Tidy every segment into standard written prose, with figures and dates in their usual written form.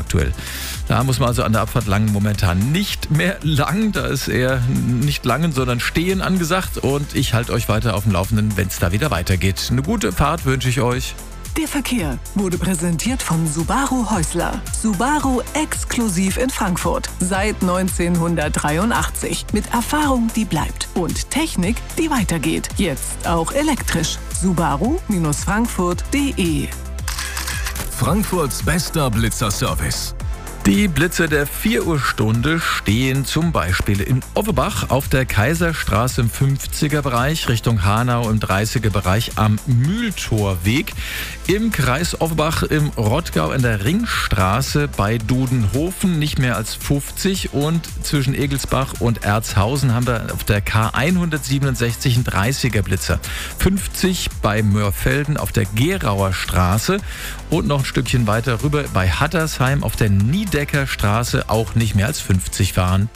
aktuell. Da muss man also an der Abfahrt Langen momentan nicht mehr lang. Da ist eher nicht Langen, sondern Stehen angesagt. Und ich halte euch weiter auf dem Laufenden, wenn es da wieder weitergeht. Eine gute Fahrt wünsche ich euch. Der Verkehr wurde präsentiert von Subaru Häusler. Subaru exklusiv in Frankfurt. Seit 1983. Mit Erfahrung, die bleibt. Und Technik, die weitergeht. Jetzt auch elektrisch. Subaru-Frankfurt.de. Frankfurts bester Blitzerservice. Die Blitzer der 4 Uhr Stunde stehen zum Beispiel in Offenbach auf der Kaiserstraße im 50er Bereich, Richtung Hanau im 30er Bereich am Mühltorweg, im Kreis Offenbach im Rottgau in der Ringstraße bei Dudenhofen nicht mehr als 50 und zwischen Egelsbach und Erzhausen haben wir auf der K167 einen 30er Blitzer, 50 bei Mörfelden auf der Gerauer Straße und noch ein Stückchen weiter rüber bei Hattersheim auf der Niedecker Straße auch nicht mehr als 50 fahren.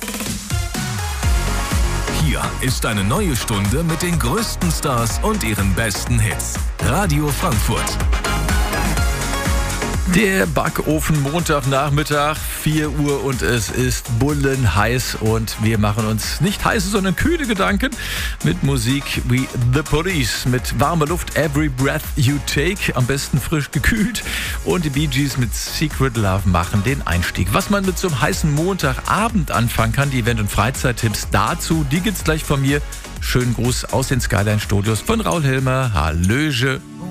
Hier ist eine neue Stunde mit den größten Stars und ihren besten Hits. Radio Frankfurt. Der Backofen Montagnachmittag, 4 Uhr und es ist bullenheiß und wir machen uns nicht heiße, sondern kühle Gedanken mit Musik wie The Police, mit warmer Luft Every Breath You Take, am besten frisch gekühlt und die Bee Gees mit Secret Love machen den Einstieg. Was man mit so einem heißen Montagabend anfangen kann, die Event- und Freizeittipps dazu, die gibt's gleich von mir. Schönen Gruß aus den Skyline Studios von Raul Hilmer. Hallöche.